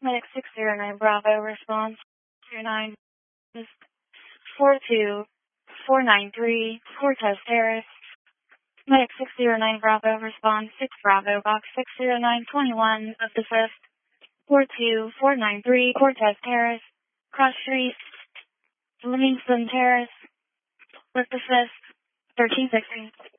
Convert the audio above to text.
Medic 609 Bravo response 09 is 42493 Cortez Terrace. Medic 609 Bravo response 6 Bravo box 60921 of the 5th 42493 Cortez Terrace. Cross Street, Livingston Terrace, with the 5th 1360.